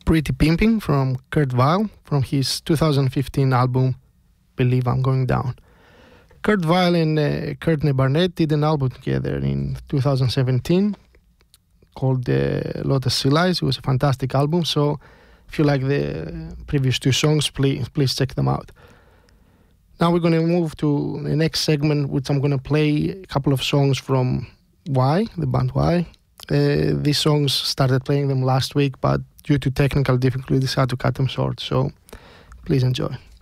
Pretty Pimping from Kurt Vile from his 2015 album Believe I'm Going Down. Kurt Vile and Courtney Barnett did an album together in 2017 called Lotus Sea Lies. It was a fantastic album, so if you like the previous two songs, please check them out. Now we're going to move to the next segment, which I'm going to play a couple of songs from Y, the band Y. These songs started playing them last week, but due to technical difficulties, I had to cut them short, so please enjoy.